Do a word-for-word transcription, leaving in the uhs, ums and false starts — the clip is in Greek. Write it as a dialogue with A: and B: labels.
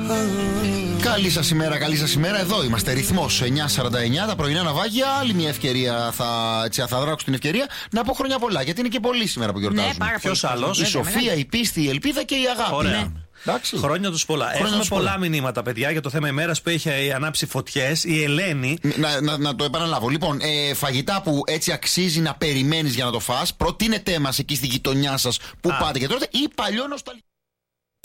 A: Καλή σας ημέρα, καλή σας ημέρα. Εδώ είμαστε, ρυθμός εννιά σαράντα εννιά, τα πρωινά ναυάγια. Άλλη μια ευκαιρία θα, έτσι, θα δράξω την ευκαιρία να πω χρόνια πολλά. Γιατί είναι και πολλοί σήμερα που γιορτάζουν.
B: Ναι, ποιος άλλος?
A: Η Σοφία, η πίστη, η ελπίδα και η αγάπη.
B: Ωραία.
A: Ναι. Εντάξει.
B: Χρόνια τους πολλά.
A: Χρόνια
B: Έχουμε
A: τους
B: πολλά
A: πολλά
B: μηνύματα, παιδιά, για το θέμα ημέρας που έχει ανάψει φωτιές. Η Ελένη.
A: Να, να, να το επαναλάβω. Λοιπόν, ε, φαγητά που έτσι αξίζει να περιμένεις για να το φας. Προτείνετε μας εκεί στη γειτονιά σας που
B: Α.
A: πάτε και τρώτε ή παλιό νοσταλγικό.